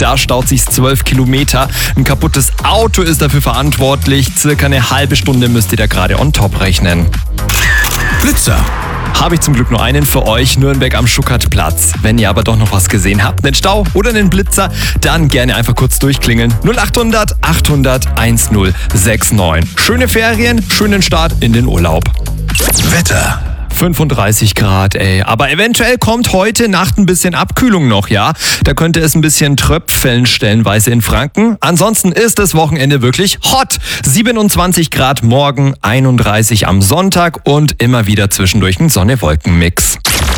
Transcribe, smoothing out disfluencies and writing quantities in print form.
Da staut sich 12 Kilometer. Ein kaputtes Auto ist dafür verantwortlich. Circa eine halbe Stunde müsst ihr da gerade on top rechnen. Blitzer. Habe ich zum Glück nur einen für euch, Nürnberg am Schuckertplatz. Wenn ihr aber doch noch was gesehen habt, einen Stau oder einen Blitzer, dann gerne einfach kurz durchklingeln. 0800 800 1069. Schöne Ferien, schönen Start in den Urlaub. Wetter. 35 Grad, ey. Aber eventuell kommt heute Nacht ein bisschen Abkühlung noch, ja? Da könnte es ein bisschen tröpfeln stellenweise in Franken. Ansonsten ist das Wochenende wirklich hot. 27 Grad morgen, 31 am Sonntag und immer wieder zwischendurch ein Sonne-Wolken-Mix.